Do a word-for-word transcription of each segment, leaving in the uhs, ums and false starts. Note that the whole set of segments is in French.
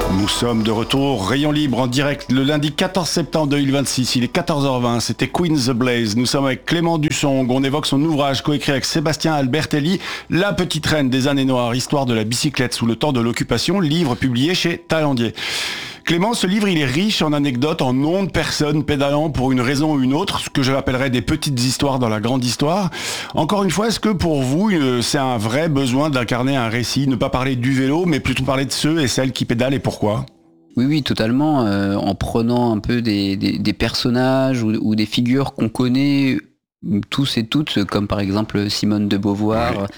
Nous sommes de retour, Rayon Libre en direct le lundi quatorze septembre deux mille vingt-six, il est quatorze heures vingt, c'était Queen the Blaze. Nous sommes avec Clément Dussong, on évoque son ouvrage coécrit avec Sébastien Albertelli, La petite reine des années noires, histoire de la bicyclette sous le temps de l'occupation, livre publié chez Talandier. Clément, ce livre, il est riche en anecdotes, en noms de personnes pédalant pour une raison ou une autre, ce que je appellerais des petites histoires dans la grande histoire. Encore une fois, est-ce que pour vous, c'est un vrai besoin d'incarner un récit, ne pas parler du vélo, mais plutôt parler de ceux et celles qui pédalent et pourquoi ? Oui, oui, totalement. Euh, en prenant un peu des, des, des personnages ou, ou des figures qu'on connaît tous et toutes, comme par exemple Simone de Beauvoir, ouais.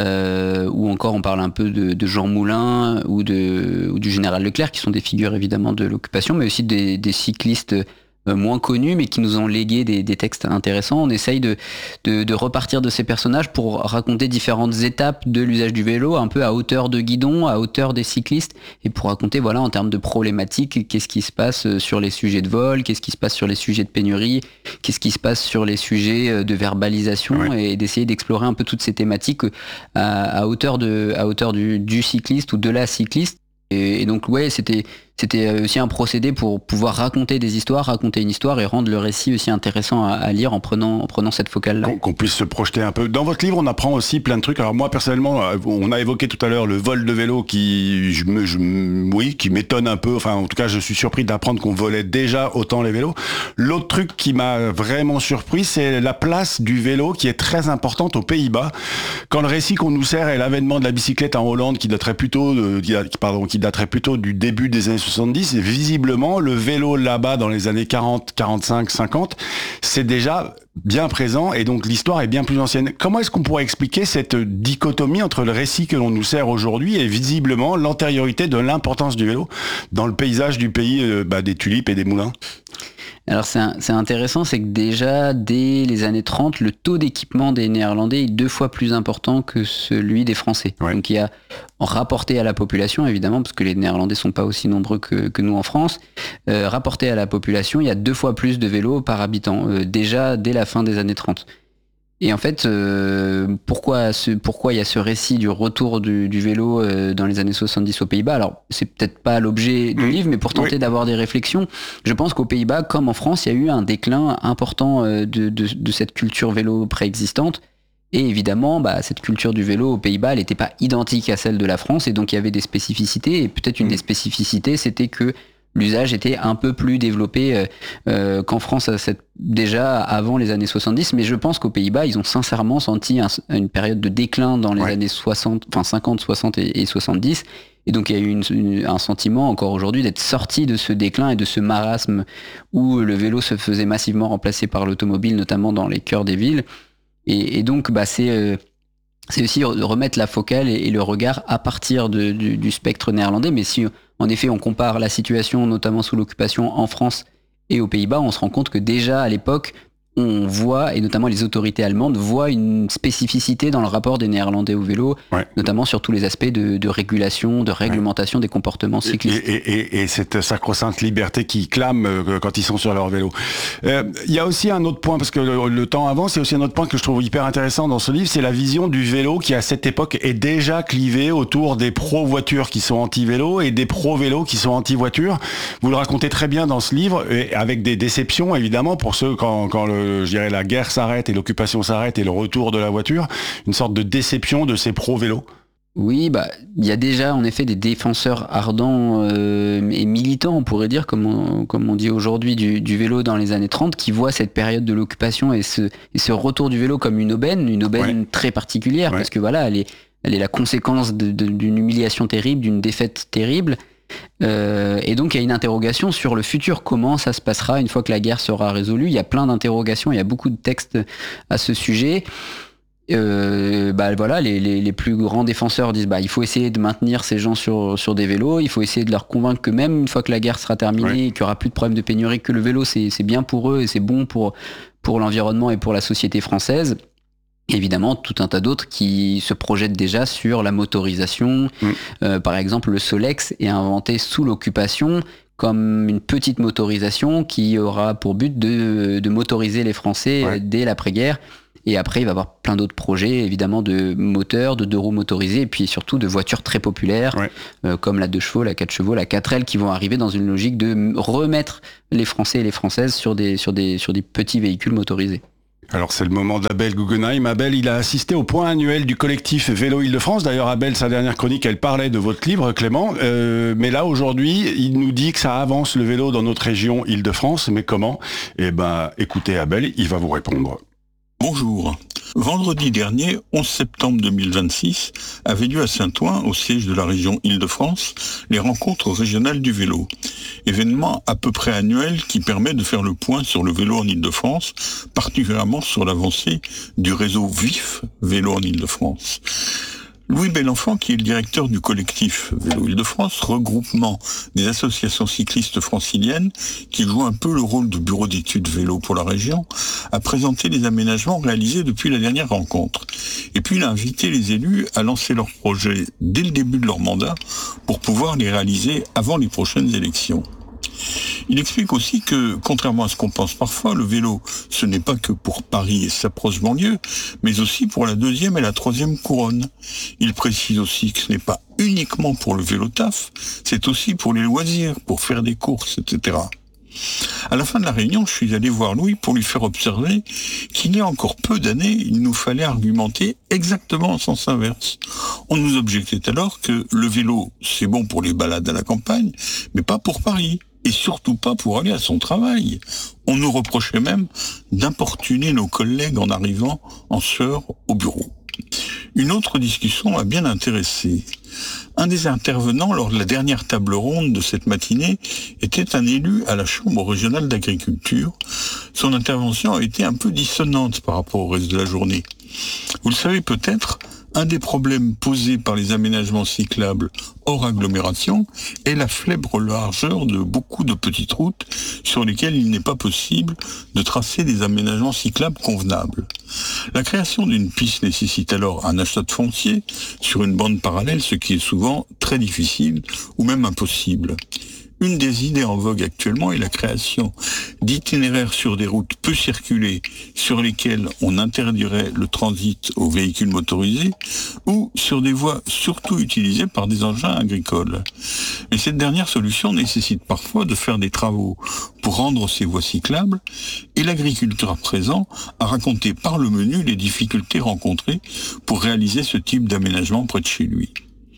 euh, ou encore on parle un peu de, de Jean Moulin ou, de, ou du général Leclerc, qui sont des figures évidemment de l'occupation, mais aussi des, des cyclistes moins connus, mais qui nous ont légué des, des textes intéressants. On essaye de, de, de repartir de ces personnages pour raconter différentes étapes de l'usage du vélo, un peu à hauteur de guidon, à hauteur des cyclistes, et pour raconter, voilà, en termes de problématiques, qu'est-ce qui se passe sur les sujets de vol, qu'est-ce qui se passe sur les sujets de pénurie, qu'est-ce qui se passe sur les sujets de verbalisation, ouais. Et d'essayer d'explorer un peu toutes ces thématiques à, à hauteur, de, à hauteur du, du cycliste ou de la cycliste. Et, et donc, ouais, c'était... C'était aussi un procédé pour pouvoir raconter des histoires, raconter une histoire et rendre le récit aussi intéressant à, à lire en prenant, en prenant cette focale-là. Qu'on, qu'on puisse se projeter un peu. Dans votre livre, on apprend aussi plein de trucs. Alors moi, personnellement, on a évoqué tout à l'heure le vol de vélo qui, je me, je, oui, qui m'étonne un peu. Enfin, en tout cas, je suis surpris d'apprendre qu'on volait déjà autant les vélos. L'autre truc qui m'a vraiment surpris, c'est la place du vélo qui est très importante aux Pays-Bas. Quand le récit qu'on nous sert est l'avènement de la bicyclette en Hollande, qui daterait plutôt, de, pardon, qui daterait plutôt du début des années soixante-dix, et visiblement, le vélo là-bas dans les années quarante, quarante-cinq, cinquante, c'est déjà bien présent et donc l'histoire est bien plus ancienne. Comment est-ce qu'on pourrait expliquer cette dichotomie entre le récit que l'on nous sert aujourd'hui et visiblement l'antériorité de l'importance du vélo dans le paysage du pays euh, bah, des tulipes et des moulins ? Alors c'est, un, c'est intéressant, c'est que déjà dès les années trente, le taux d'équipement des Néerlandais est deux fois plus important que celui des Français. Ouais. Donc il y a, rapporté à la population évidemment, parce que les Néerlandais sont pas aussi nombreux que, que nous en France, euh, rapporté à la population, il y a deux fois plus de vélos par habitant, euh, déjà dès la fin des années trente. Et en fait, euh, pourquoi, ce, pourquoi il y a ce récit du retour du, du vélo euh, dans les années soixante-dix aux Pays-Bas ? Alors, c'est peut-être pas l'objet du mmh. livre, mais pour tenter oui. d'avoir des réflexions, je pense qu'aux Pays-Bas, comme en France, il y a eu un déclin important euh, de, de, de cette culture vélo préexistante. Et évidemment, bah, cette culture du vélo aux Pays-Bas, elle n'était pas identique à celle de la France, et donc il y avait des spécificités. Et peut-être une mmh. des spécificités, c'était que l'usage était un peu plus développé euh, euh, qu'en France cette, déjà avant les années soixante-dix, mais je pense qu'aux Pays-Bas, ils ont sincèrement senti un, une période de déclin dans les ouais. années soixante, enfin cinquante, soixante et, et soixante-dix. Et donc il y a eu une, une, un sentiment encore aujourd'hui d'être sorti de ce déclin et de ce marasme où le vélo se faisait massivement remplacer par l'automobile, notamment dans les cœurs des villes. Et, et donc bah, c'est... Euh, c'est aussi remettre la focale et, et le regard à partir de, du, du spectre néerlandais. Mais si, en effet, on compare la situation, notamment sous l'occupation en France et aux Pays-Bas, on se rend compte que déjà, à l'époque, on voit, et notamment les autorités allemandes, voient une spécificité dans le rapport des Néerlandais au vélo, ouais. notamment sur tous les aspects de, de régulation, de réglementation ouais. des comportements cyclistes. Et, et, et, et cette sacro-sainte liberté qu'ils clament quand ils sont sur leur vélo. Il euh, y a aussi un autre point, parce que le, le temps avance, il y a aussi un autre point que je trouve hyper intéressant dans ce livre, c'est la vision du vélo qui, à cette époque, est déjà clivée autour des pro-voitures qui sont anti-vélo et des pro-vélos qui sont anti-voitures. Vous le racontez très bien dans ce livre, et avec des déceptions, évidemment, pour ceux quand, quand le je dirais la guerre s'arrête et l'occupation s'arrête et le retour de la voiture, une sorte de déception de ces pro-vélos. Oui, bah il y a déjà en effet des défenseurs ardents euh, et militants, on pourrait dire, comme on, comme on dit aujourd'hui, du, du vélo dans les années trente, qui voient cette période de l'occupation et ce, et ce retour du vélo comme une aubaine, une aubaine ouais. très particulière, ouais. parce que voilà, elle est, elle est la conséquence de, de, d'une humiliation terrible, d'une défaite terrible. Euh, et donc il y a une interrogation sur le futur, comment ça se passera une fois que la guerre sera résolue. Il y a plein d'interrogations, il y a beaucoup de textes à ce sujet. Euh, bah voilà, les, les, les plus grands défenseurs disent bah il faut essayer de maintenir ces gens sur, sur des vélos, il faut essayer de leur convaincre que même une fois que la guerre sera terminée, ouais. qu'il n'y aura plus de problème de pénurie, que le vélo c'est, c'est bien pour eux et c'est bon pour, pour l'environnement et pour la société française. Évidemment, tout un tas d'autres qui se projettent déjà sur la motorisation. Mmh. Euh, par exemple, le Solex est inventé sous l'occupation comme une petite motorisation qui aura pour but de, de motoriser les Français ouais. dès l'après-guerre. Et après, il va y avoir plein d'autres projets, évidemment, de moteurs, de deux roues motorisées, et puis surtout de voitures très populaires, ouais. euh, comme la deux chevaux, la quatre chevaux, la quatre L, qui vont arriver dans une logique de remettre les Français et les Françaises sur des, sur des, sur des petits véhicules motorisés. Alors c'est le moment d'Abel Guggenheim. Abel, il a assisté au point annuel du collectif Vélo Île-de-France. D'ailleurs, Abel, sa dernière chronique, elle parlait de votre livre, Clément. Euh, mais là, aujourd'hui, il nous dit que ça avance le vélo dans notre région Île-de-France. Mais comment ? Eh ben, écoutez Abel, il va vous répondre. Bonjour. Vendredi dernier, onze septembre deux mille vingt-six, avait lieu à Saint-Ouen, au siège de la région Île-de-France, les rencontres régionales du vélo. Événement à peu près annuel qui permet de faire le point sur le vélo en Île-de-France, particulièrement sur l'avancée du réseau V I F, Vélo en Île-de-France. Louis Belenfant, qui est le directeur du collectif Vélo Île-de-France, regroupement des associations cyclistes franciliennes, qui joue un peu le rôle de bureau d'études vélo pour la région, a présenté les aménagements réalisés depuis la dernière rencontre. Et puis il a invité les élus à lancer leurs projets dès le début de leur mandat pour pouvoir les réaliser avant les prochaines élections. Il explique aussi que, contrairement à ce qu'on pense parfois, le vélo, ce n'est pas que pour Paris et sa proche banlieue, mais aussi pour la deuxième et la troisième couronne. Il précise aussi que ce n'est pas uniquement pour le vélo taf, c'est aussi pour les loisirs, pour faire des courses, et cetera. À la fin de la réunion, je suis allé voir Louis pour lui faire observer qu'il y a encore peu d'années, il nous fallait argumenter exactement en sens inverse. On nous objectait alors que le vélo, c'est bon pour les balades à la campagne, mais pas pour Paris. Et surtout pas pour aller à son travail. On nous reprochait même d'importuner nos collègues en arrivant en sueur au bureau. Une autre discussion m'a bien intéressé. Un des intervenants lors de la dernière table ronde de cette matinée était un élu à la Chambre régionale d'agriculture. Son intervention a été un peu dissonante par rapport au reste de la journée. Vous le savez peut-être, un des problèmes posés par les aménagements cyclables hors agglomération est la faible largeur de beaucoup de petites routes sur lesquelles il n'est pas possible de tracer des aménagements cyclables convenables. La création d'une piste nécessite alors un achat de foncier sur une bande parallèle, ce qui est souvent très difficile ou même impossible. Une des idées en vogue actuellement est la création d'itinéraires sur des routes peu circulées sur lesquelles on interdirait le transit aux véhicules motorisés ou sur des voies surtout utilisées par des engins agricoles. Mais cette dernière solution nécessite parfois de faire des travaux pour rendre ces voies cyclables et l'agriculteur présent a raconté par le menu les difficultés rencontrées pour réaliser ce type d'aménagement près de chez lui.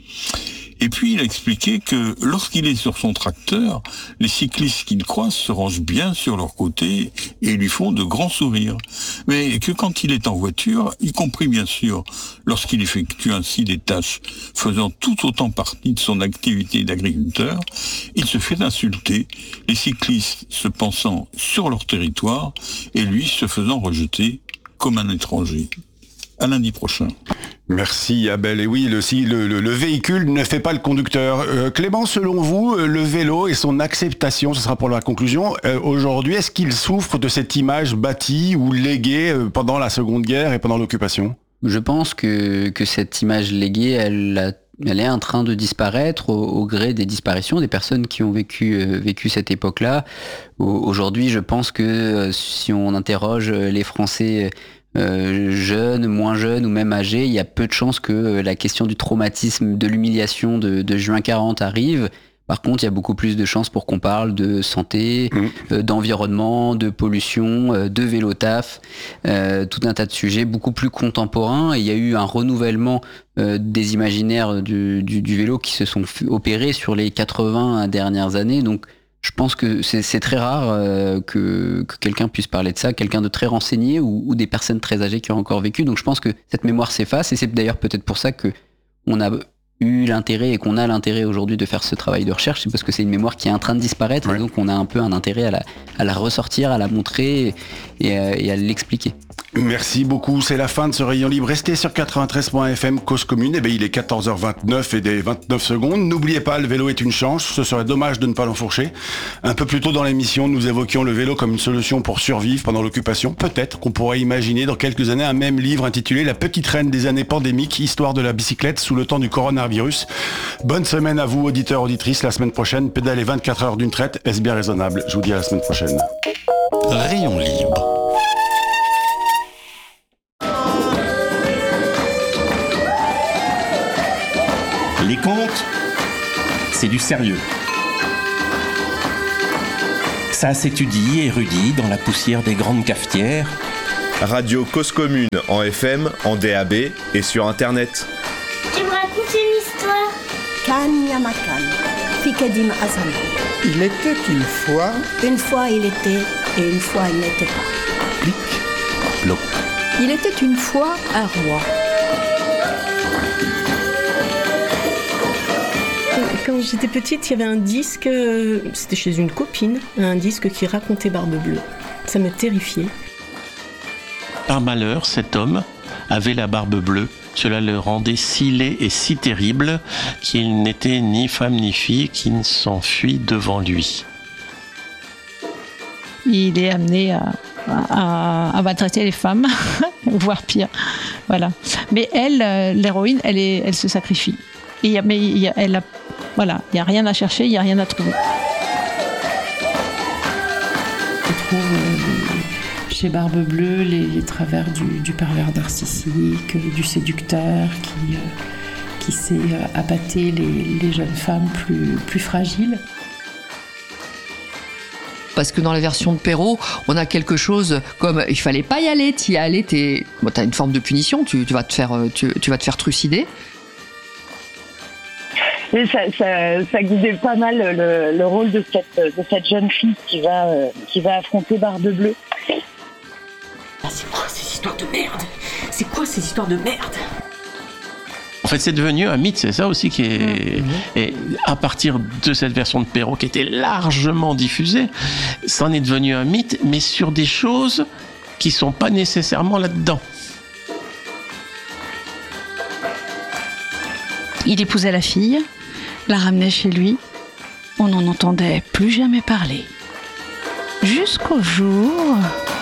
Et puis, il a expliqué que lorsqu'il est sur son tracteur, les cyclistes qu'il croise se rangent bien sur leur côté et lui font de grands sourires. Mais que quand il est en voiture, y compris bien sûr lorsqu'il effectue ainsi des tâches faisant tout autant partie de son activité d'agriculteur, il se fait insulter, les cyclistes se pensant sur leur territoire et lui se faisant rejeter comme un étranger. À lundi prochain. Merci Abel. Et oui, le, le, le, le véhicule ne fait pas le conducteur. Euh, Clément, selon vous, le vélo et son acceptation, ce sera pour la conclusion, euh, aujourd'hui, est-ce qu'il souffre de cette image bâtie ou léguée euh, pendant la Seconde Guerre et pendant l'occupation ? Je pense que, que cette image léguée, elle, a, elle est en train de disparaître au, au gré des disparitions des personnes qui ont vécu, euh, vécu cette époque-là. Au, aujourd'hui, je pense que euh, si on interroge les Français Euh, jeunes, moins jeunes ou même âgés, il y a peu de chances que euh, la question du traumatisme, de l'humiliation de, de juin quarante arrive. Par contre, il y a beaucoup plus de chances pour qu'on parle de santé, mmh. euh, d'environnement, de pollution, euh, de vélo taf, euh, tout un tas de sujets beaucoup plus contemporains. Et il y a eu un renouvellement euh, des imaginaires du, du, du vélo qui se sont opérés sur les quatre-vingts dernières années. Donc, je pense que c'est, c'est très rare euh, que, que quelqu'un puisse parler de ça, quelqu'un de très renseigné ou, ou des personnes très âgées qui ont encore vécu. Donc je pense que cette mémoire s'efface et c'est d'ailleurs peut-être pour ça que on a eu l'intérêt et qu'on a l'intérêt aujourd'hui de faire ce travail de recherche. C'est parce que c'est une mémoire qui est en train de disparaître ouais. Et donc on a un peu un intérêt à la, à la ressortir, à la montrer et à, et à l'expliquer. Merci beaucoup, c'est la fin de ce Rayon Libre. Restez sur quatre-vingt-treize point F M, Cause Commune. Eh bien, il est quatorze heures vingt-neuf et des vingt-neuf secondes. N'oubliez pas, le vélo est une chance. Ce serait dommage de ne pas l'enfourcher. Un peu plus tôt dans l'émission, nous évoquions le vélo comme une solution pour survivre pendant l'occupation. Peut-être qu'on pourrait imaginer dans quelques années un même livre intitulé La petite reine des années pandémiques, histoire de la bicyclette sous le temps du coronavirus. Bonne semaine à vous, auditeurs, auditrices. La semaine prochaine, pédaler vingt-quatre heures d'une traite. Est-ce bien raisonnable? Je vous dis à la semaine prochaine. Rayon Libre. Les contes, c'est du sérieux. Ça s'étudie, érudit dans la poussière des grandes cafetières. Radio Cause Commune en F M, en D A B et sur Internet. Tu me racontes une histoire? Kan Yamakan, Fikadim Azam. Il était une fois. Une fois il était et une fois il n'était pas. Plic, ploc. Il était une fois un roi. Quand j'étais petite, il y avait un disque, c'était chez une copine, un disque qui racontait Barbe Bleue. Ça me terrifiait. Par malheur, cet homme avait la barbe bleue. Cela le rendait si laid et si terrible qu'il n'était ni femme ni fille qui ne s'enfuit devant lui. Il est amené à, à, à maltraiter les femmes, voire pire. Voilà. Mais elle, l'héroïne, elle, est, elle se sacrifie. Et, mais il y a, elle a, voilà, il n'y a rien à chercher, il n'y a rien à trouver. Je trouve euh, chez Barbe Bleue les, les travers du, du pervers narcissique, du séducteur qui, euh, qui sait euh, appâter les, les jeunes femmes plus, plus fragiles. Parce que dans la version de Perrault, on a quelque chose comme il fallait pas y aller, t'y aller, t'es, bon, t'as une forme de punition, tu, tu vas te faire, tu, tu vas te faire trucider. Et ça, ça, ça guidait pas mal le, le rôle de cette, de cette jeune fille qui va, euh, qui va affronter Barbe Bleue. Ah, c'est quoi ces histoires de merde? C'est quoi ces histoires de merde? En fait, c'est devenu un mythe, c'est ça aussi qui est... Mmh. Et à partir de cette version de Perrault qui était largement diffusée, ça en est devenu un mythe, mais sur des choses qui sont pas nécessairement là-dedans. Il épousait la fille, la ramenait chez lui. On n'en entendait plus jamais parler. Jusqu'au jour